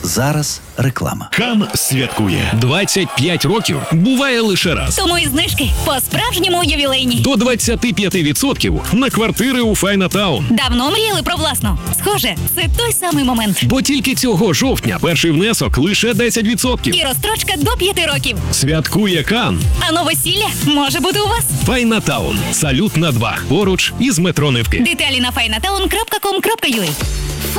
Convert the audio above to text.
Зараз реклама. Кан святкує. 25 років буває лише раз. Тому і знижки по-справжньому ювілейні. До 25% на квартири у Файнатаун. Давно мріяли про власну? Схоже, це той самий момент. Бо тільки цього жовтня перший внесок лише 10%. І розстрочка до 5 років. Святкує Кан. А новосілля може бути у вас. Файнатаун. Салют на 2. Поруч із метро Невки. Деталі на finatown.com.ua.